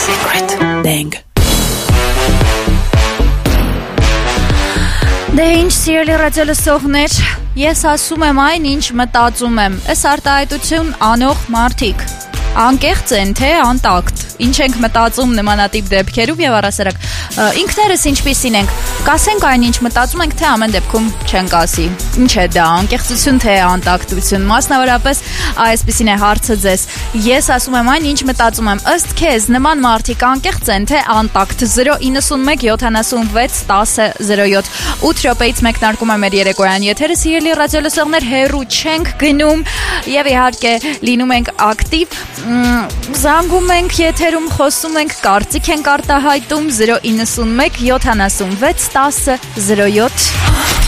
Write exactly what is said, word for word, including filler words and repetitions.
Secret. Bang. Դե ինչ սիրելի ռադիոլսողներ, ես ասում եմ այն, ինչ մտածում եմ, այս արտահայտություն անող մարդիկ, անկեղծ են, թե անտակտ, ինչ ենք մտածում նմանատիպ դեպքերում եւ առասարակ, ինքներս ինչպիսին ենք, կասենք այն ինչ մտածում ենք, թե ամեն դեպքում չենք ասի, ինչ է դա, անկեղծություն թե անտակտություն, մասնավորապես այսպիսին է հարցը ձեզ, ես ասում եմ այն, ինչ մտածում եմ, ըստ քեզ նման մարդիկ անկեղծ են, թե անտակտ, zero nine one seven seven one zero zero seven ութ րոպեից մեկնարկում է մեր երեկոյան եթերը, սիրելի ռադիոլսողներ, հեռու չենք գնում եւ իհարկե լինում ենք ակտիվ, զանգում ենք եթերում, խոսում ենք, կարծիք ենք արտահայտում zero nine one seven seven one zero zero seven